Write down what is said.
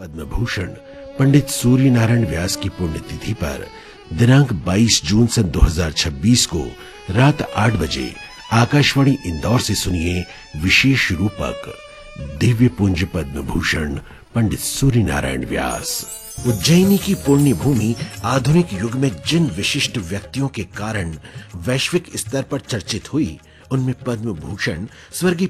पद्म भूषण पंडित सूर्य नारायण व्यास की पुण्यतिथि पर दिनांक 22 जून सन 2026 को रात 8 बजे आकाशवाणी इंदौर से सुनिए विशेष रूपक दिव्य पुंज पद्म भूषण पंडित सूर्य नारायण व्यास। उज्जैनी की पुण्य भूमि आधुनिक युग में जिन विशिष्ट व्यक्तियों के कारण वैश्विक स्तर पर चर्चित हुई, उनमें पद्म भूषण स्वर्गीय